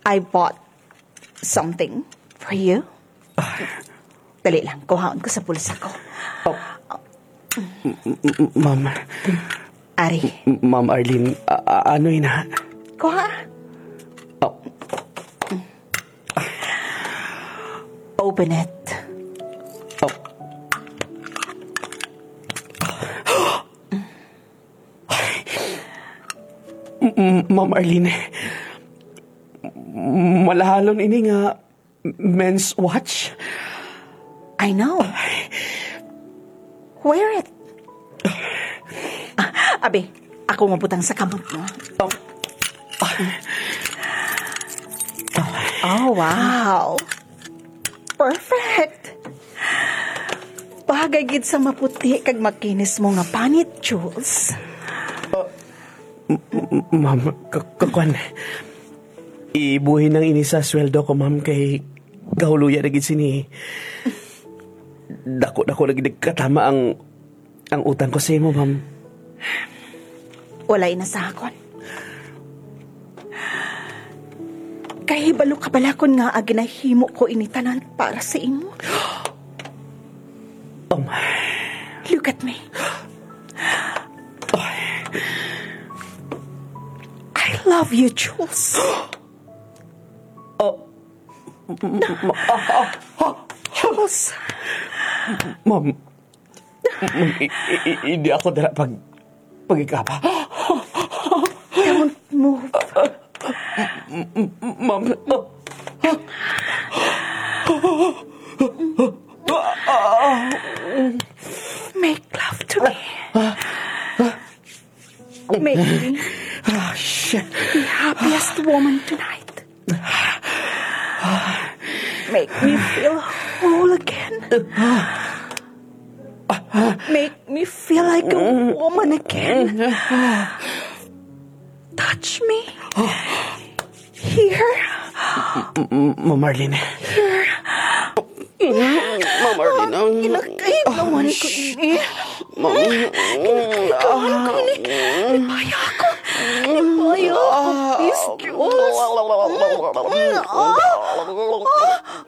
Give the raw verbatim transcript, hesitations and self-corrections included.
I bought something for you. Dali lang, kuhaon ko sa bulsa ko. Oh. Ma'am. Ari. Ma'am Arlene, a- a- ano yun ha? Kuha. Oh. Open it. Oh. Ma'am Arlene, malahalon ini nga men's watch. I know. Wear it. Ah, abi, ako mabutang sa kamot mo. Oh. Oh, wow. Perfect. Bagay gid sa maputi kag makinis mo nga panit, Jules. Ma'am, kakwan. Ibuhin ng ini sa sweldo ko, ma'am, kay gahuluya na gid sini. Dako-dako lagi katama ang ang utang ko sa imo, ma'am. Walay na sa akon. Kay hibalo ka balakon nga aginahimo ko initanan para sa imo. Oh, Look at me. I love you, Jules. Oh. Jules. Ma'am. Ma'am, i- i- hindi ako dala pag pagikapa. Don't move. Ma'am. Make love to me. Make me Ah, shit. the happiest woman tonight. Make me feel whole again. Make me feel like a woman again. Touch me. Here. Ma'am Arlene. Here. Ma'am Arlene. ang- Kinakailawan ko ini. Kinakailawan ko ini. Ipaya ako. Ipaya ako. Please, Jules.